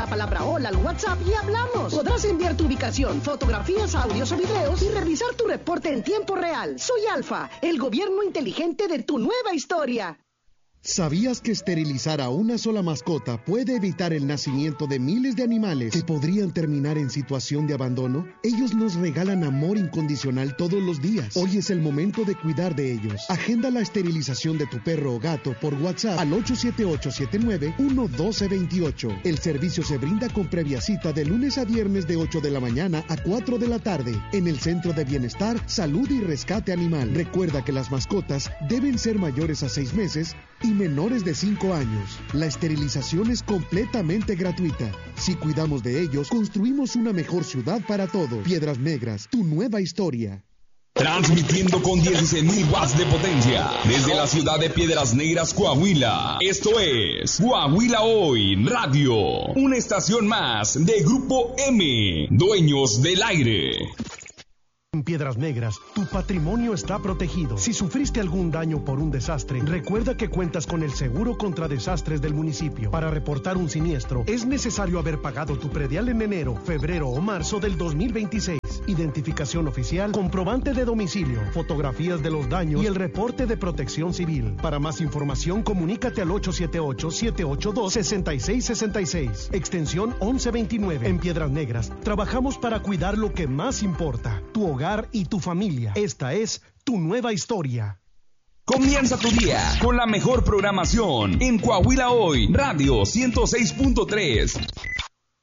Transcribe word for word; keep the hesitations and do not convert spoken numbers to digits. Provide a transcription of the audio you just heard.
la palabra hola al WhatsApp y hablamos. Podrás enviar tu ubicación, fotografías, audios o videos y revisar tu reporte en tiempo real. Soy Alfa, el gobierno inteligente de tu nueva historia. ¿Sabías que esterilizar a una sola mascota puede evitar el nacimiento de miles de animales que podrían terminar en situación de abandono? Ellos nos regalan amor incondicional todos los días. Hoy es el momento de cuidar de ellos. Agenda la esterilización de tu perro o gato por WhatsApp al ocho siete ocho siete nueve uno uno dos dos ocho. El servicio se brinda con previa cita de lunes a viernes de ocho de la mañana a cuatro de la tarde en el Centro de Bienestar, Salud y Rescate Animal. Recuerda que las mascotas deben ser mayores a seis meses y menores de cinco años. La esterilización es completamente gratuita. Si cuidamos de ellos, construimos una mejor ciudad para todos. Piedras Negras, tu nueva historia. Transmitiendo con dieciséis mil watts de potencia desde la ciudad de Piedras Negras, Coahuila. Esto es Coahuila Hoy Radio, una estación más de Grupo M, dueños del aire. En Piedras Negras, tu patrimonio está protegido. Si sufriste algún daño por un desastre, recuerda que cuentas con el seguro contra desastres del municipio. Para reportar un siniestro, es necesario haber pagado tu predial en enero, febrero o marzo del dos mil veintiséis. Identificación oficial, comprobante de domicilio, fotografías de los daños y el reporte de protección civil. Para más información, comunícate al ocho siete ocho, siete ocho dos, seis seis seis seis, extensión once veintinueve. En Piedras Negras, trabajamos para cuidar lo que más importa, tu hogar y tu familia. Esta es tu nueva historia. Comienza tu día con la mejor programación en Coahuila Hoy Radio ciento seis punto tres.